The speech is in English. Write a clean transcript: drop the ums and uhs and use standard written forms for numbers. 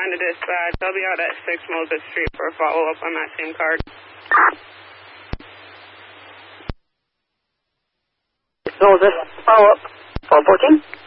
line to dispatch. I'll be out at 6 Moses Street for a follow-up on that same card. Moses, follow-up, 414.